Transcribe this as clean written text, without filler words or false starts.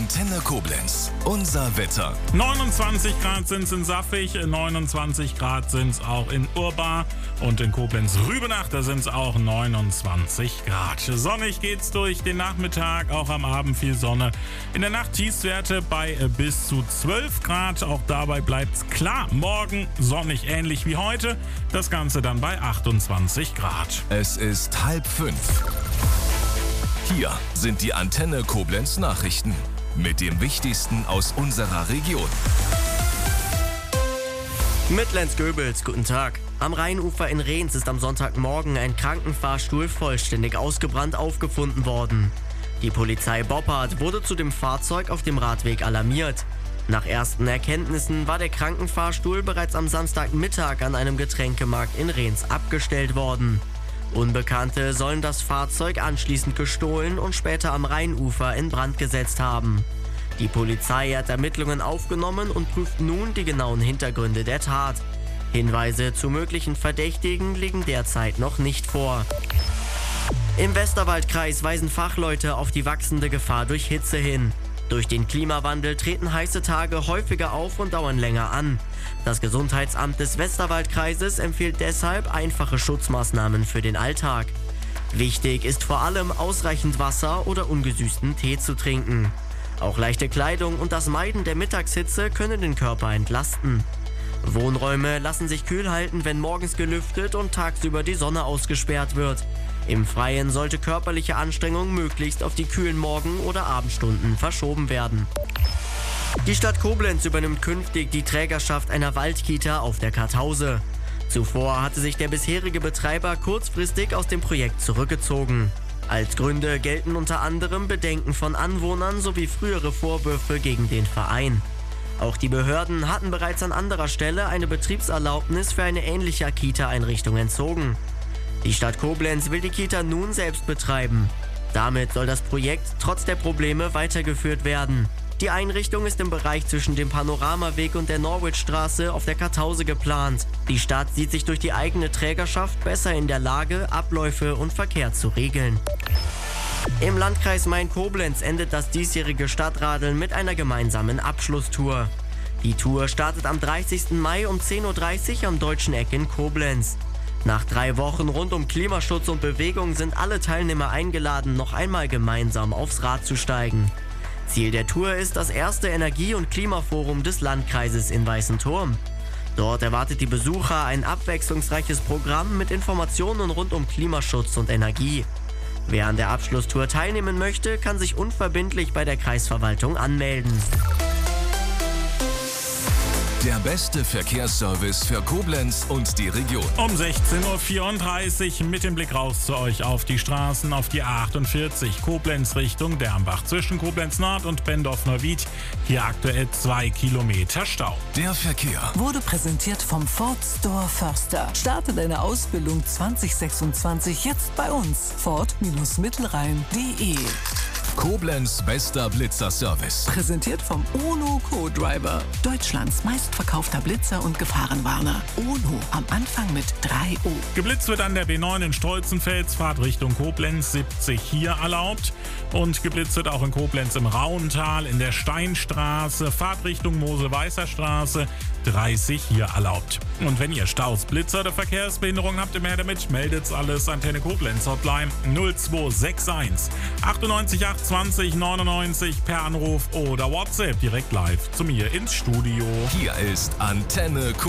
Antenne Koblenz. Unser Wetter. 29 Grad sind es in Saffig, 29 Grad sind es auch in Urbar und in Koblenz-Rübenach, da sind es auch 29 Grad. Sonnig geht's durch den Nachmittag, auch am Abend viel Sonne. In der Nacht Tiefstwerte bei bis zu 12 Grad, auch dabei bleibt's klar. Morgen sonnig ähnlich wie heute, das Ganze dann bei 28 Grad. Es ist 4:30. Hier sind die Antenne Koblenz Nachrichten mit dem Wichtigsten aus unserer Region. Mit Lenz Goebels, guten Tag. Am Rheinufer in Rehns ist am Sonntagmorgen ein Krankenfahrstuhl vollständig ausgebrannt aufgefunden worden. Die Polizei Boppard wurde zu dem Fahrzeug auf dem Radweg alarmiert. Nach ersten Erkenntnissen war der Krankenfahrstuhl bereits am Samstagmittag an einem Getränkemarkt in Rehns abgestellt worden. Unbekannte sollen das Fahrzeug anschließend gestohlen und später am Rheinufer in Brand gesetzt haben. Die Polizei hat Ermittlungen aufgenommen und prüft nun die genauen Hintergründe der Tat. Hinweise zu möglichen Verdächtigen liegen derzeit noch nicht vor. Im Westerwaldkreis weisen Fachleute auf die wachsende Gefahr durch Hitze hin. Durch den Klimawandel treten heiße Tage häufiger auf und dauern länger an. Das Gesundheitsamt des Westerwaldkreises empfiehlt deshalb einfache Schutzmaßnahmen für den Alltag. Wichtig ist vor allem ausreichend Wasser oder ungesüßten Tee zu trinken. Auch leichte Kleidung und das Meiden der Mittagshitze können den Körper entlasten. Wohnräume lassen sich kühl halten, wenn morgens gelüftet und tagsüber die Sonne ausgesperrt wird. Im Freien sollte körperliche Anstrengung möglichst auf die kühlen Morgen- oder Abendstunden verschoben werden. Die Stadt Koblenz übernimmt künftig die Trägerschaft einer Waldkita auf der Kartause. Zuvor hatte sich der bisherige Betreiber kurzfristig aus dem Projekt zurückgezogen. Als Gründe gelten unter anderem Bedenken von Anwohnern sowie frühere Vorwürfe gegen den Verein. Auch die Behörden hatten bereits an anderer Stelle eine Betriebserlaubnis für eine ähnliche Kita-Einrichtung entzogen. Die Stadt Koblenz will die Kita nun selbst betreiben. Damit soll das Projekt trotz der Probleme weitergeführt werden. Die Einrichtung ist im Bereich zwischen dem Panoramaweg und der Norwichstraße auf der Kartause geplant. Die Stadt sieht sich durch die eigene Trägerschaft besser in der Lage, Abläufe und Verkehr zu regeln. Im Landkreis Main-Koblenz endet das diesjährige Stadtradeln mit einer gemeinsamen Abschlusstour. Die Tour startet am 30. Mai um 10:30 Uhr am Deutschen Eck in Koblenz. Nach 3 Wochen rund um Klimaschutz und Bewegung sind alle Teilnehmer eingeladen, noch einmal gemeinsam aufs Rad zu steigen. Ziel der Tour ist das erste Energie- und Klimaforum des Landkreises in Weißenturm. Dort erwartet die Besucher ein abwechslungsreiches Programm mit Informationen rund um Klimaschutz und Energie. Wer an der Abschlusstour teilnehmen möchte, kann sich unverbindlich bei der Kreisverwaltung anmelden. Der beste Verkehrsservice für Koblenz und die Region. Um 16:34 Uhr mit dem Blick raus zu euch auf die Straßen, auf die A48 Koblenz Richtung Dernbach. Zwischen Koblenz Nord und Bendorf-Neuwied hier aktuell 2 Kilometer Stau. Der Verkehr Wurde präsentiert vom Ford Store Förster. Starte deine Ausbildung 2026 jetzt bei uns. Ford-Mittelrhein.de. Koblenz bester Blitzerservice. Präsentiert vom Ono Co-Driver. Deutschlands meistverkaufter Blitzer und Gefahrenwarner. Ono am Anfang mit 3 O. Geblitzt wird an der B9 in Strolzenfels, Fahrt Richtung Koblenz 70 hier erlaubt. Und geblitzt wird auch in Koblenz im Rauental, in der Steinstraße, Fahrt Richtung Mosel-Weißer Straße 30 hier erlaubt. Und wenn ihr Staus, Blitzer oder Verkehrsbehinderungen habt, immer her damit, meldet's alles. Antenne Koblenz Hotline 0261 98 820 99 per Anruf oder WhatsApp direkt live zu mir ins Studio. Hier ist Antenne Koblenz.